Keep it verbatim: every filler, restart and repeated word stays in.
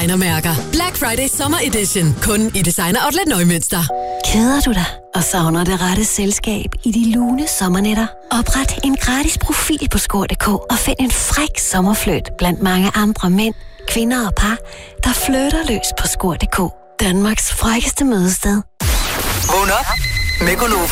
designermærker. Black Friday Summer Edition. Kun i Designer Outlet Nøgmønster. Keder du dig og savner det rette selskab i de lune sommernætter? Opret en gratis profil på skor punktum d k og find en fræk sommerfløjt blandt mange andre mænd, kvinder og par, der flytter løs på skor punktum d k. Danmarks frækkeste mødested. Vågn op med Gunova.